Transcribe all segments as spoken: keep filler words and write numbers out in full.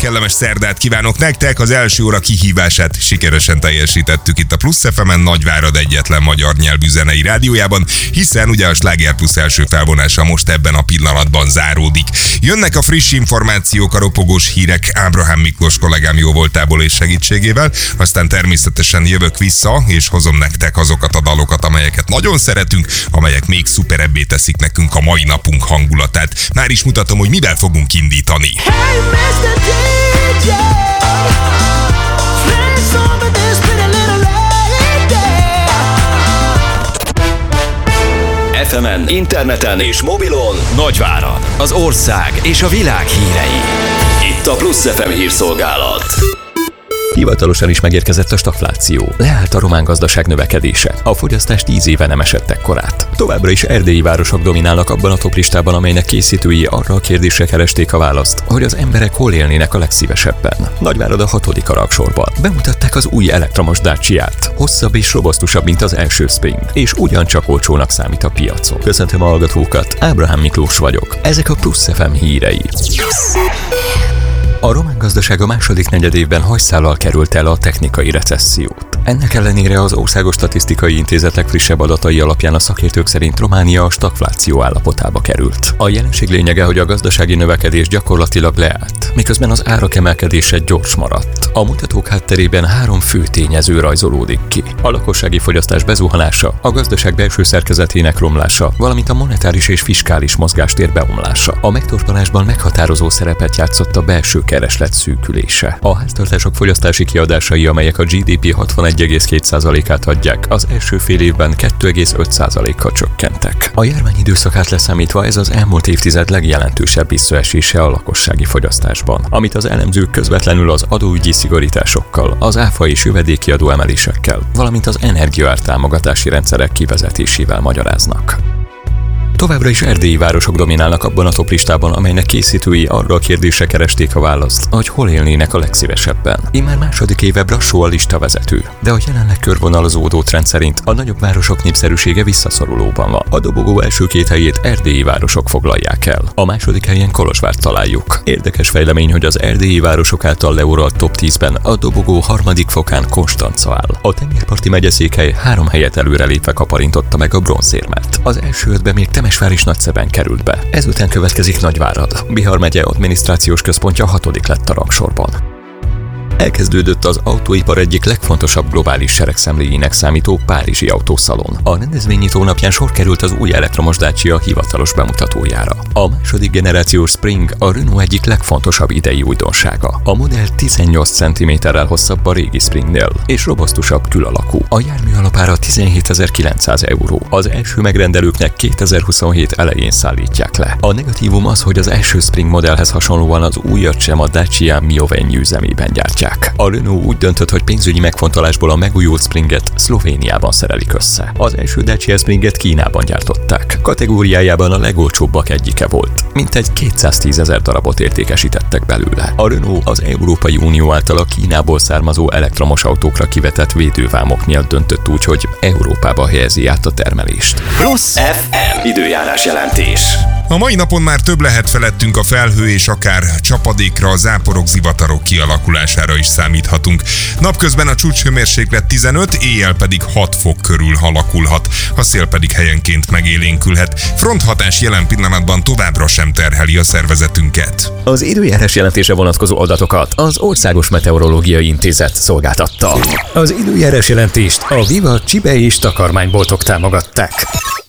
kellemes szerdát kívánok nektek. Az első óra kihívását sikeresen teljesítettük itt a Plusz ef emen, Nagyvárad egyetlen magyar nyelvű zenei rádiójában, hiszen ugye a Sláger Plusz első felvonása most ebben a pillanatban záródik. Jönnek a friss információk, a ropogós hírek Ábrahám Miklós kollégám jó voltából és segítségével, aztán természetesen jövök vissza, és hozom nektek azokat a dalokat, amelyeket nagyon szeretünk, amelyek még szuperebbé teszik nekünk a mai napunk hangulatát. Már is mutatom, hogy mivel fogunk indítani. Hey, mister dé dzsé, play some of this pretty little lady. ef emen, interneten és mobilon Nagyvárad, az ország és a világ hírei. Itt a Plusz ef em hírszolgálat. Hivatalosan is megérkezett a stagfláció. Leállt a román gazdaság növekedése. A fogyasztás tíz éve nem esett ekkorát. Továbbra is erdélyi városok dominálnak abban a toplistában, amelynek készítői arra a kérdésre keresték a választ, hogy az emberek hol élnének a legszívesebben. Nagyvárad a hatodik a rangsorban. Bemutatták az új elektromos Daciát. Hosszabb és robosztusabb, mint az első Spring, és ugyancsak olcsónak számít a piacon. Köszöntöm a hallgatókat, Ábrahám Miklós vagyok. Ezek a Plusz ef em hírei. A román gazdaság a második negyedévben hajszállal került el a technikai recessziót. Ennek ellenére az Országos Statisztikai Intézet legfrissebb adatai alapján a szakértők szerint Románia a stagfláció állapotába került. A jelenség lényege, hogy a gazdasági növekedés gyakorlatilag leállt, miközben az árak emelkedése gyors maradt. A mutatók hátterében három fő tényező rajzolódik ki: a lakossági fogyasztás bezuhanása, a gazdaság belső szerkezetének romlása, valamint a monetáris és fiskális mozgástér beomlása. A megtorpanásban meghatározó szerepet játszott a belső kereslet szűkülése. A háztartások fogyasztási kiadásai, amelyek a gé dé pé hatvanegy egész két százalékát adják, az első fél évben kettő egész öt százalékkal csökkentek. A járvány időszakát leszámítva ez az elmúlt évtized legjelentősebb visszaesése a lakossági fogyasztásban, amit az elemzők közvetlenül az adóügyi szigorításokkal, az áfa és jövedéki adóemelésekkel, valamint az energiaár támogatási rendszerek kivezetésével magyaráznak. Továbbra is erdélyi városok dominálnak abban a toplistában, amelynek készítői arra a kérdésre keresték a választ, hogy hol élnének a legszívesebben. Immár második éve Brassó a listavezető, de a jelenleg körvonalazódó trend szerint a nagyobb városok népszerűsége visszaszorulóban van. A dobogó első két helyét erdélyi városok foglalják el. A második helyen Kolozsvárt találjuk. Érdekes fejlemény, hogy az erdélyi városok által leuralt top tízben a dobogó harmadik fokán Konstanca áll. A tengerparti megyeszékhely három helyet előrelépve kaparintotta meg a bronzérmet. Az első ötben még Temesvár is Nagyszeben került be. Ezután következik Nagyvárad. Bihar megye adminisztrációs központja hatodik lett a rangsorban. Elkezdődött az autóipar egyik legfontosabb globális seregszemléjének számító Párizsi autószalon. A rendezvénynyitó napján sor került az új elektromos Dacia hivatalos bemutatójára. A második generációs Spring a Renault egyik legfontosabb idei újdonsága. A modell tizennyolc centiméterrel hosszabb a régi Springnél, és robosztusabb külalakú. A jármű alapára tizenhétezer-kilencszáz euró. Az első megrendelőknek kétezer-huszonhét elején szállítják le. A negatívum az, hogy az első Spring modellhez hasonlóan az újat sem a Dacia Miovenny üzemében gyártják. A Renault úgy döntött, hogy pénzügyi megfontolásból a megújult Springet Szlovéniában szerelik össze. Az első Dacia Springet Kínában gyártották. Kategóriájában a legolcsóbbak egyike volt. Mintegy kétszáztízezer darabot értékesítettek belőle. A Renault az Európai Unió által a Kínából származó elektromos autókra kivetett védővámok miatt döntött úgy, hogy Európába helyezi át a termelést. Plusz ef em időjárás jelentés. A mai napon már több lehet felettünk a felhő, és akár csapadékra, záporok, zivatarok kialakulására is számíthatunk. Napközben a csúcshőmérséklet tizenöt, éjjel pedig hat fok körül alakulhat, a szél pedig helyenként megélénkülhet. Fronthatás jelen pillanatban továbbra sem terheli a szervezetünket. Az időjárás jelentése vonatkozó adatokat az Országos Meteorológiai Intézet szolgáltatta. Az időjárás jelentést a Viva Csibe és takarmányboltok támogatták.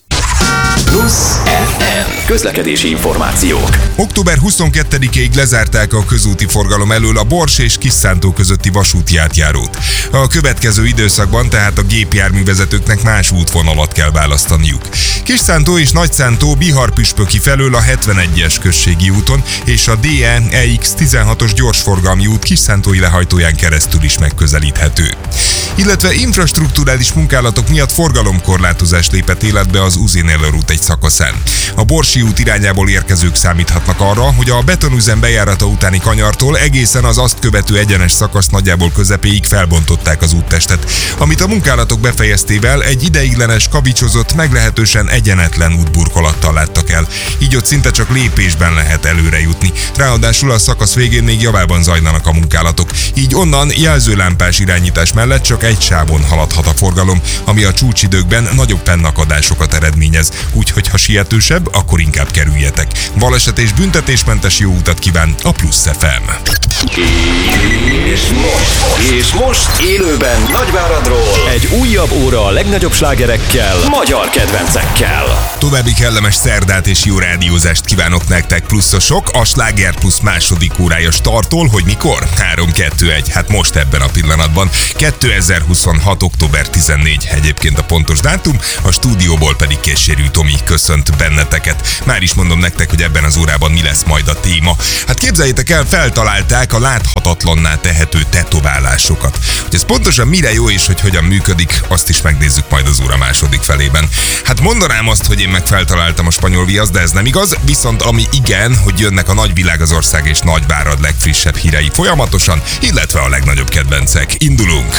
Plusz ef em közlekedési információk. október huszonkettedikéig lezárták a közúti forgalom elől a Bors és Kisszántó közötti vasúti átjárót. A következő időszakban tehát a gépjárművezetőknek más útvonalat kell választaniuk. Kisszántó és Nagyszántó Bihar-Püspöki felől a hetvenegyes községi úton és a dé e e iksz tizenhatos gyorsforgalmi út Kisszántói lehajtóján keresztül is megközelíthető. illetve infrastrukturális munkálatok miatt forgalomkorlátozás lépett életbe az Uzinél út egy szakaszán. A Borsi út irányából érkezők számíthatnak arra, hogy a betonüzem bejárata utáni kanyartól egészen az azt követő egyenes szakasz nagyjából közepéig felbontották az úttestet, amit a munkálatok befejeztével egy ideiglenes, kavicsozott, meglehetősen egyenetlen útburkolattal láttak el. Így ott szinte csak lépésben lehet előre jutni. Ráadásul a szakasz végén még javában zajlanak a munkálatok. Így onnan jelzőlámpás irányítás mellett csak egy sávon haladhat a forgalom, ami a csúcsidőkben nagyobb fennakadásokat eredményez. Úgyhogy ha sietősebb, akkor inkább kerüljetek. Baleset és büntetésmentes jó utat kíván a Plusz ef em. És most, és most élőben Nagyváradról egy újabb óra a legnagyobb slágerekkel, magyar kedvencekkel. További kellemes szerdát és jó rádiózást kívánok nektek, pluszosok. A Sláger Plusz második órája startol, hogy mikor? három kettő egy, hát most ebben a pillanatban. kétezer-huszonhat. október tizennégy egyébként a pontos dátum, a stúdióból pedig Kessérű Tomi köszönt benneteket. Már is mondom nektek, hogy ebben az órában mi lesz majd a téma. Hát képzeljétek el, feltalálták a láthatatlanná tehető tetoválásokat. Hogy ez pontosan mire jó és hogy hogyan működik, azt is megnézzük majd az óra második felében. Hát mondanám azt, hogy én meg feltaláltam a spanyol viaszt, de ez nem igaz, viszont ami igen, hogy jönnek a nagyvilág, az ország és Nagyvárad legfrissebb hírei folyamatosan, illetve a legnagyobb kedvencek. Indulunk!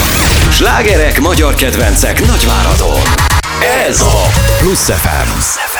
Slágerek, magyar kedvencek Nagyváradon. Ez a Plusz ef em.